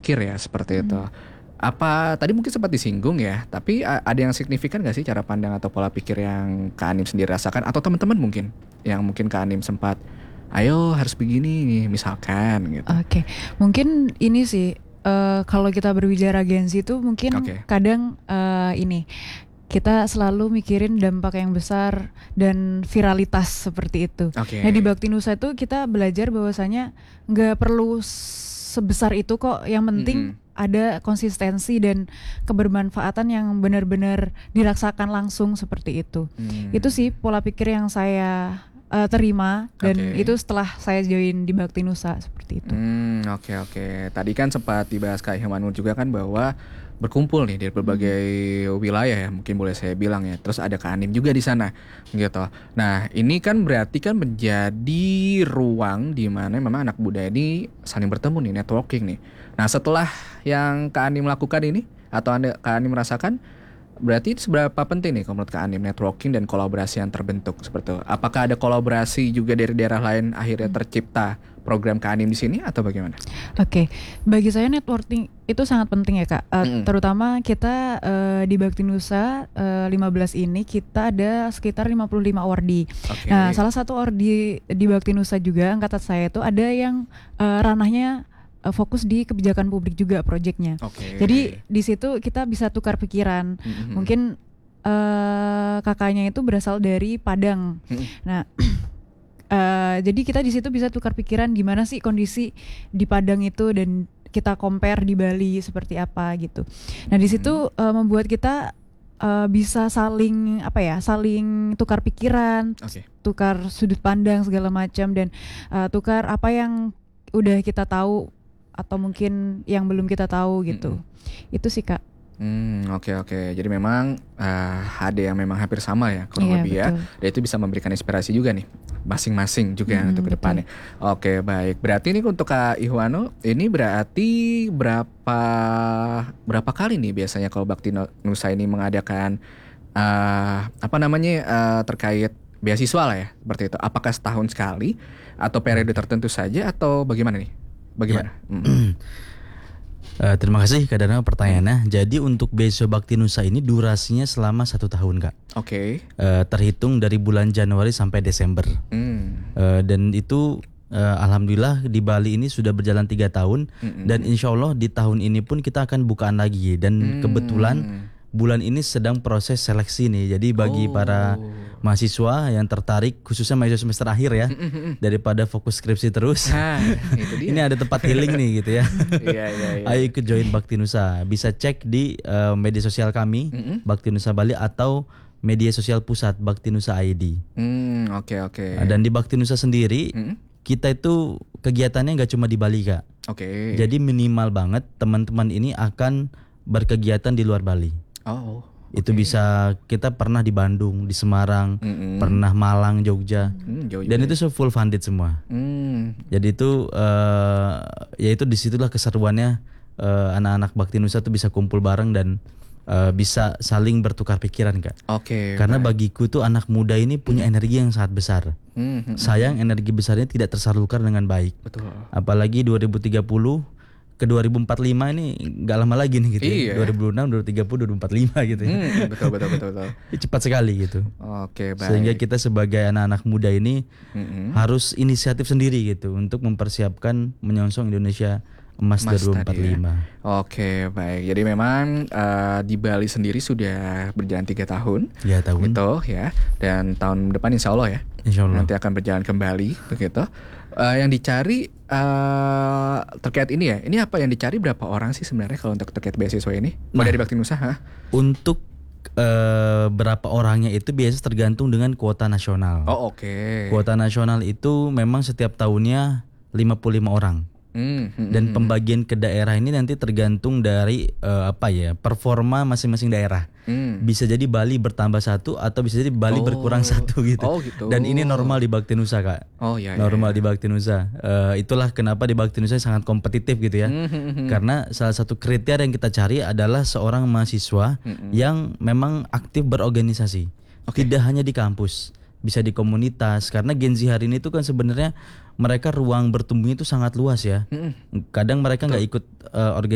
pikir ya seperti itu. Apa tadi mungkin sempat disinggung ya, tapi ada yang signifikan gak sih cara pandang atau pola pikir yang Kak Anim sendiri rasakan atau teman-teman mungkin yang mungkin Kak Anim sempat ayo harus begini nih misalkan gitu. Oke, mungkin ini sih kalau kita berbicara Gen Z itu mungkin kadang ini kita selalu mikirin dampak yang besar dan viralitas seperti itu. Nah di Bakti Nusa itu kita belajar bahwasanya nggak perlu sebesar itu kok, yang penting ada konsistensi dan kebermanfaatan yang benar-benar dirasakan langsung seperti itu. Itu sih pola pikir yang saya terima dan itu setelah saya join di Bakti Nusa seperti itu. Oke. Tadi kan sempat dibahas Kak Ihwanul juga kan bahwa berkumpul nih dari berbagai wilayah ya, mungkin boleh saya bilang ya. Terus ada Kak Anim juga di sana gitu. Nah, ini kan berarti kan menjadi ruang di mana memang anak muda ini saling bertemu nih, networking nih. Nah, setelah yang Kak Anim lakukan ini atau Kak Anim merasakan, berarti seberapa penting nih kalau menurut Kak Anim networking dan kolaborasi yang terbentuk seperti itu? Apakah ada kolaborasi juga dari daerah lain akhirnya tercipta program Kak Anim di sini atau bagaimana? Oke, bagi saya networking itu sangat penting ya Kak. Terutama kita di Bakti Nusa 15 ini kita ada sekitar 55 ordi. Nah, salah satu ordi di Bakti Nusa juga angkatan saya itu ada yang ranahnya fokus di kebijakan publik juga proyeknya. Jadi di situ kita bisa tukar pikiran. Mungkin kakaknya itu berasal dari Padang. Nah, jadi kita di situ bisa tukar pikiran gimana sih kondisi di Padang itu dan kita compare di Bali seperti apa gitu. Nah di situ membuat kita bisa saling tukar pikiran, tukar sudut pandang segala macam dan tukar apa yang udah kita tahu atau mungkin yang belum kita tahu gitu. Itu sih Kak. Oke. Jadi memang ada yang memang hampir sama ya kurang lebih ya. Dan itu bisa memberikan inspirasi juga nih masing-masing juga untuk ke depannya. Oke, baik. Berarti ini untuk Kak Ihwanul ini berarti berapa kali nih biasanya kalau Bakti Nusa ini mengadakan terkait beasiswa lah ya seperti itu. Apakah setahun sekali atau periode tertentu saja atau bagaimana nih? Bagaimana? Terima kasih Kak Dana pertanyaannya. Jadi untuk beasiswa Bakti Nusa ini durasinya selama 1 tahun Kak. Terhitung dari bulan Januari sampai Desember. Dan itu alhamdulillah di Bali ini sudah berjalan 3 tahun. Dan insya Allah di tahun ini pun kita akan bukaan lagi. Dan kebetulan bulan ini sedang proses seleksi nih. Jadi bagi para mahasiswa yang tertarik, khususnya mahasiswa semester akhir ya, daripada fokus skripsi terus, ini ada tempat healing nih gitu ya. Ayo ikut join Bakti Nusa. Bisa cek di media sosial kami, Bakti Nusa Bali, atau media sosial pusat Bakti Nusa ID. Dan di Bakti Nusa sendiri, kita itu kegiatannya nggak cuma di Bali Kak. Jadi minimal banget teman-teman ini akan berkegiatan di luar Bali. Itu bisa, kita pernah di Bandung, di Semarang, pernah Malang, Jogja, dan itu full funded semua. Jadi itu ya itu disitulah keseruannya, anak-anak Bakti Nusa tuh bisa kumpul bareng dan bisa saling bertukar pikiran Kak. Karena bagiku tuh anak muda ini punya energi yang sangat besar. Sayang energi besarnya tidak tersalurkan dengan baik. Apalagi 2030 ke 2045 ini nggak lama lagi nih gitu ya. 2006, 2030, 2045 gitu ya. Betul. Cepat sekali gitu. Sehingga kita sebagai anak-anak muda ini harus inisiatif sendiri gitu untuk mempersiapkan menyongsong Indonesia Emas 2045. Baik. Jadi memang di Bali sendiri sudah berjalan 3 tahun. Gitu ya. Dan tahun depan insya Allah ya. Nanti akan berjalan kembali begitu. Yang dicari terkait ini ya. Ini apa yang dicari, berapa orang sih sebenarnya kalau untuk terkait beasiswa ini? Dari Bakti Nusa? Untuk berapa orangnya itu biasa tergantung dengan kuota nasional. Kuota nasional itu memang setiap tahunnya 55 orang. Dan pembagian ke daerah ini nanti tergantung dari performa masing-masing daerah. Bisa jadi Bali bertambah 1 atau bisa jadi Bali berkurang 1 gitu. Dan ini normal di Bakti Nusa Kak. Normal di Bakti Nusa. Itulah kenapa di Bakti Nusa sangat kompetitif gitu ya. Karena salah satu kriteria yang kita cari adalah seorang mahasiswa yang memang aktif berorganisasi. Tidak hanya di kampus, bisa di komunitas. Karena Gen Z hari ini tuh kan sebenarnya mereka ruang bertumbuhnya itu sangat luas ya. Kadang mereka nggak ikut organisasi